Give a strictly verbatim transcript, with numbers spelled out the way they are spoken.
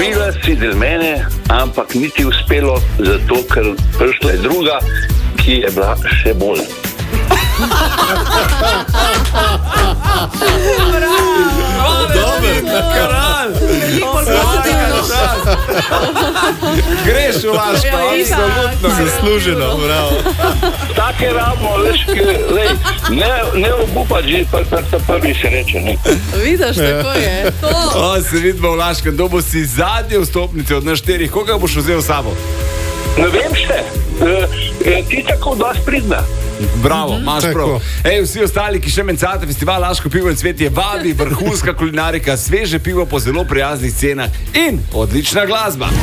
Dobila si del mene, ampak ni ti uspelo, zato ker prišla je druga, ki je bila še bolj. Dober, kralj. Greš v Laško, absolutno zasluženo, bravo. Take rabimo, veš, lej, ne, ne obupati, že pa, pa, pa prvi se reče, ne. Vidiš, tako je. To. O, se vidimo v Laškem dobu, si zadnje vstopnice od nas štirih. Koga boš vzel s sabo? Ne vem še, e, ti tako dosti pridna. Bravo, imaš prav. Ej, vsi ostali, ki še mencate, festival Laško pivo in cvetje vabi, vrhunska kulinarika, sveže pivo po zelo prijaznih cenah in odlična glasba.